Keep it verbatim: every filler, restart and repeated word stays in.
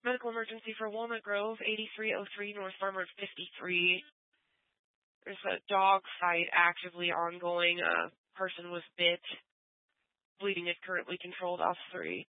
Medical emergency for Walnut Grove, eighty-three oh three North Farmer fifty-three. There's a dog fight actively ongoing. A person was bit. Bleeding is currently controlled off three.